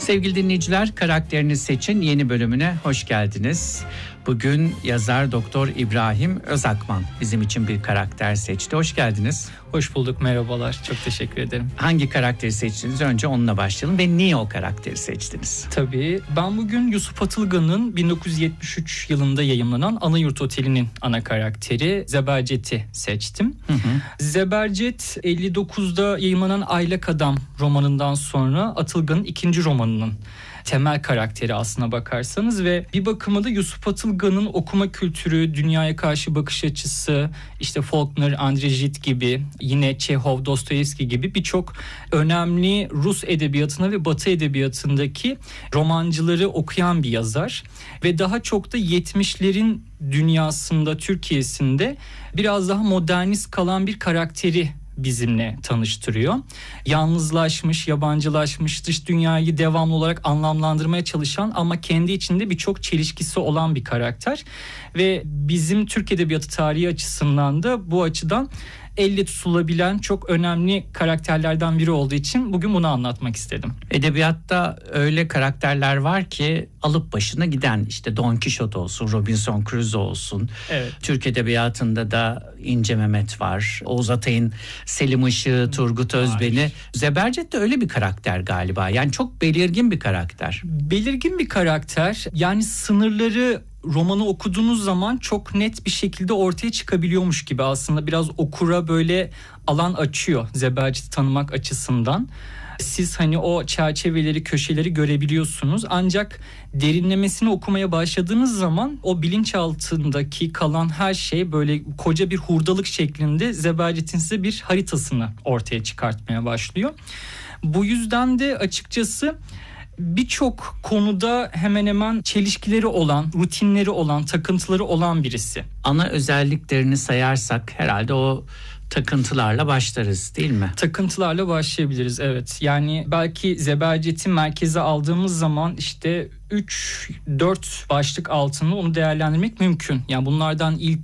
Sevgili dinleyiciler, Karakterini Seçin yeni bölümüne hoş geldiniz. Bugün yazar Doktor İbrahim Özakman bizim için bir karakter seçti. Hoş geldiniz. Hoş bulduk, merhabalar. Çok teşekkür ederim. Hangi karakteri seçtiniz? Önce onunla başlayalım ve niye o karakteri seçtiniz? Tabii. Ben bugün Yusuf Atılgan'ın 1973 yılında yayımlanan Anayurt Oteli'nin ana karakteri Zebercet'i seçtim. Zebercet 59'da yayımlanan Aylak Adam romanından sonra Atılgan'ın ikinci romanının temel karakteri aslına bakarsanız ve bir bakıma da Yusuf Atılgan'ın okuma kültürü, dünyaya karşı bakış açısı, işte Faulkner, Andrei Gide gibi, yine Çehov, Dostoyevski gibi birçok önemli Rus edebiyatına ve Batı edebiyatındaki romancıları okuyan bir yazar ve daha çok da 70'lerin dünyasında, Türkiye'sinde biraz daha modernist kalan bir karakteri bizimle tanıştırıyor. Yalnızlaşmış, yabancılaşmış, dış dünyayı devamlı olarak anlamlandırmaya çalışan ama kendi içinde birçok çelişkisi olan bir karakter. Ve bizim Türk Edebiyatı tarihi açısından da bu açıdan elle tutulabilen çok önemli karakterlerden biri olduğu için bugün bunu anlatmak istedim. Edebiyatta öyle karakterler var ki alıp başına giden, işte Don Kişot olsun, Robinson Crusoe olsun. Evet. Türk Edebiyatı'nda da İnce Mehmet var. Oğuz Atay'ın Selim Işık'ı, Turgut Özben'i. Zebercet de öyle bir karakter galiba. Yani çok belirgin bir karakter. Belirgin bir karakter. Yani sınırları romanı okuduğunuz zaman çok net bir şekilde ortaya çıkabiliyormuş gibi aslında biraz okura böyle alan açıyor Zebercet'i tanımak açısından. Siz hani o çerçeveleri, köşeleri görebiliyorsunuz. Ancak derinlemesine okumaya başladığınız zaman o bilinçaltındaki kalan her şey böyle koca bir hurdalık şeklinde Zebercet'in size bir haritasını ortaya çıkartmaya başlıyor. Bu yüzden de açıkçası birçok konuda hemen hemen çelişkileri olan, rutinleri olan, takıntıları olan birisi. Ana özelliklerini sayarsak herhalde o takıntılarla başlarız, değil mi? Takıntılarla başlayabiliriz, evet. Yani belki Zebercet'i merkeze aldığımız zaman işte 3-4 başlık altında onu değerlendirmek mümkün. Yani bunlardan ilk